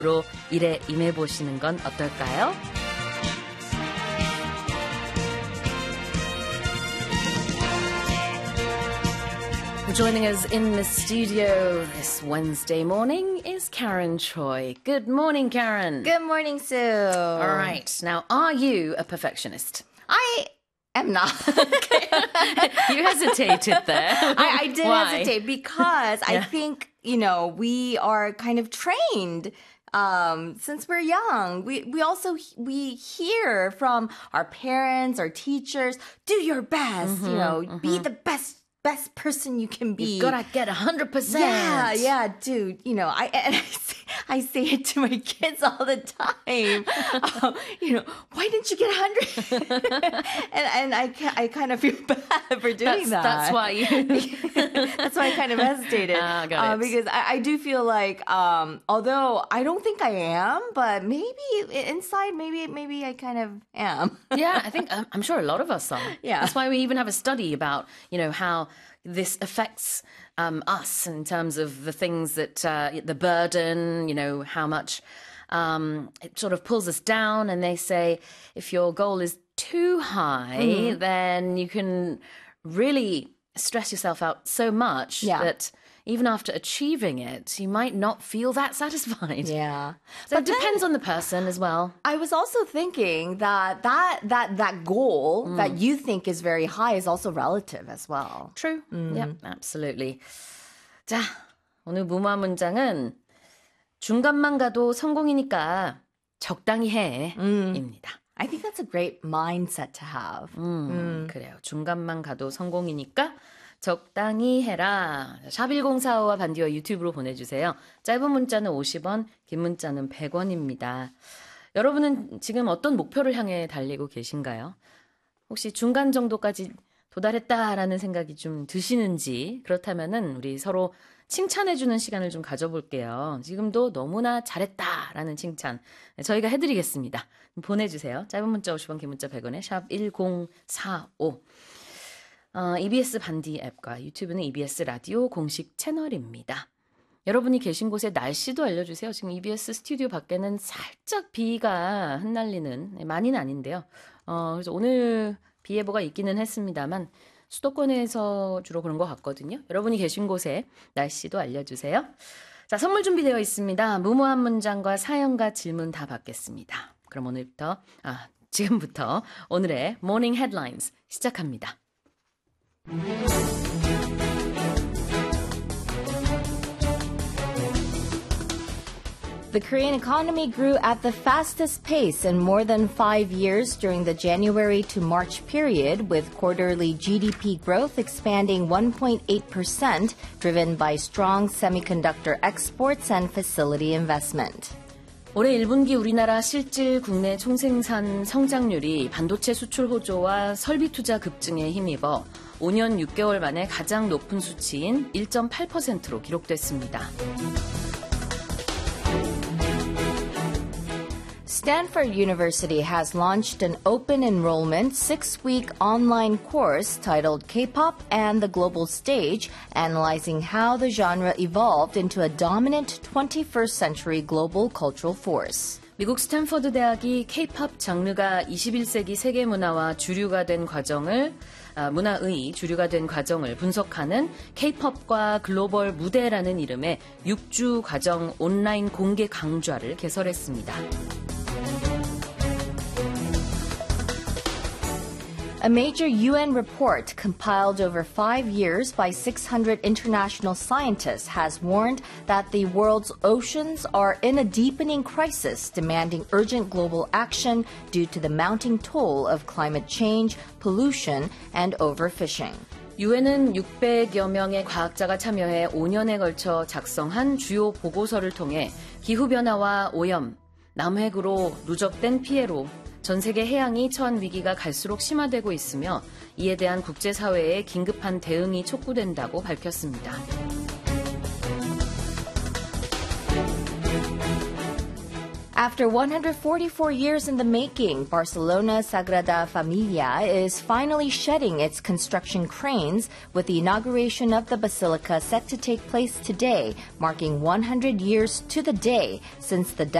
로 일에 임해보시는 건 어떨까요? Joining us in the studio this Wednesday morning is Karen Choi. Good morning, Karen. Good morning, Sue. All right. Now, are you a perfectionist? I am not. You hesitated there. I did Why? hesitate because I think, we are kind of trained since we're young. We hear from our parents, our teachers, do your best, be the best person you can be. You've got to get 100%. Yeah, dude. I say it to my kids all the time. Why didn't you get 100? and I kind of feel bad for doing that. That's why you... That's why I kind of hesitated. Got it. Because I do feel like, although I don't think I am, but maybe inside, maybe I kind of am. Yeah, I think, I'm sure a lot of us are. Yeah. That's why we even have a study about, how this affects us in terms of the things that, the burden, how much it sort of pulls us down. And they say if your goal is too high, then you can really stress yourself out so much that even after achieving it, you might not feel that satisfied. Yeah. So it depends on the person as well. I was also thinking that goal that you think is very high is also relative as well. True. Yeah, absolutely. 자, 오늘 무모한 문장은 중간만 가도 성공이니까 적당히 해 입니다. I think that's a great mindset to have. 그래요. 중간만 가도 성공이니까 적당히 해라. 샵1045와 반디와 유튜브로 보내주세요. 짧은 문자는 50원, 긴 문자는 100원입니다. 여러분은 지금 어떤 목표를 향해 달리고 계신가요? 혹시 중간 정도까지 도달했다라는 생각이 좀 드시는지, 그렇다면은 우리 서로 칭찬해주는 시간을 좀 가져볼게요. 지금도 너무나 잘했다라는 칭찬 저희가 해드리겠습니다. 보내주세요. 짧은 문자 50원, 긴 문자 100원에 샵 1045. EBS 반디 앱과 유튜브는 EBS 라디오 공식 채널입니다. 여러분이 계신 곳의 날씨도 알려주세요. 지금 EBS 스튜디오 밖에는 살짝 비가 흩날리는, 많이는 아닌데요. 그래서 오늘 비 예보가 있기는 했습니다만 수도권에서 주로 그런 것 같거든요. 여러분이 계신 곳의 날씨도 알려주세요. 자, 선물 준비되어 있습니다. 무모한 문장과 사연과 질문 다 받겠습니다. 그럼 지금부터 오늘의 모닝 헤드라인스 시작합니다. The Korean economy grew at the fastest pace in more than 5 years during the January to March period, with quarterly GDP growth expanding 1.8%, driven by strong semiconductor exports and facility investment. 올해 1분기 우리나라 실질 국내 총생산 성장률이 반도체 수출 호조와 설비 투자 급증에 힘입어 5년 6개월 만에 가장 높은 수치인 1.8%로 기록됐습니다. Stanford University has launched an open enrollment 6-week online course titled K-pop and the Global Stage, analyzing how the genre evolved into a dominant 21st century global cultural force. 미국 스탠퍼드 대학이 K-pop 장르가 21세기 세계 문화와 문화의 주류가 된 과정을 분석하는 K-pop과 글로벌 무대라는 이름의 6주 과정 온라인 공개 강좌를 개설했습니다. A major UN report compiled over 5 years by 600 international scientists has warned that the world's oceans are in a deepening crisis, demanding urgent global action due to the mounting toll of climate change, pollution, and overfishing. 유엔은 600여 명의 과학자가 참여해 5년에 걸쳐 작성한 주요 보고서를 통해 기후변화와 오염, 남획으로 누적된 피해로 전 세계 해양이 처한 위기가 갈수록 심화되고 있으며 이에 대한 국제사회의 긴급한 대응이 촉구된다고 밝혔습니다. After 144 years in the making, Barcelona Sagrada Familia is finally shedding its construction cranes with the inauguration of the basilica set to take place today, marking 100 years to the day since the